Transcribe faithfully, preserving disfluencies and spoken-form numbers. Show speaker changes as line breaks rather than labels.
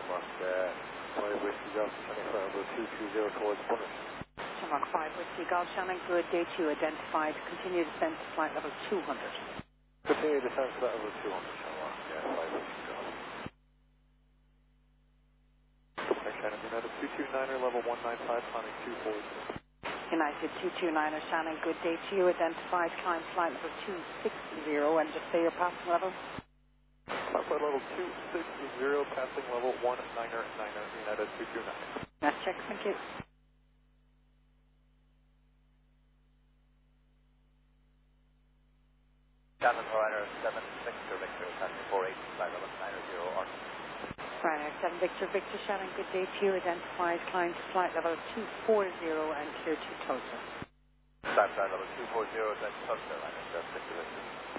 Shamrock uh, five Whiskey Golf, Shannon flight level two two zero towards Bunner.
Shamrock five Whiskey Golf, Shannon, good day to you, identified, continue descent to flight level two hundred.
Continue descent to flight level two hundred, Shamrock, yeah, five Whiskey Golf. Hi Shannon, United two two niner, level one nine five, climbing two four zero.
United two two niner, Shannon, good day to you, identified, climb flight level two six zero, and just say your passing level.
Climb flight level two six zero, passing level one niner niner, United two two niner.
That's check, thank you.
Shannon, Ryder seven Victor Victor, passing four eight, flight level nine zero, Arc.
Ryder seven Victor Victor, Shannon, good day to you, identified, climb to flight level two four zero, and clear to Tulsa.
Flight level two four zero, then Tulsa, Ryder seven Victor Victor.